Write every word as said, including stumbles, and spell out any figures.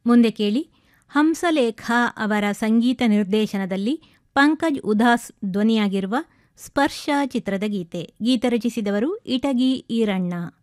ಮುಂದೆ ಕೇಳಿ ಹಂಸಲೇಖ ಅವರ ಸಂಗೀತ ನಿರ್ದೇಶನದಲ್ಲಿ ಪಂಕಜ್ ಉಧಾಸ್ ಧ್ವನಿಯಾಗಿರುವ ಸ್ಪರ್ಶ ಚಿತ್ರದ ಗೀತೆ. ಗೀತ ರಚಿಸಿದವರು ಇಟಗಿ ಈರಣ್ಣ.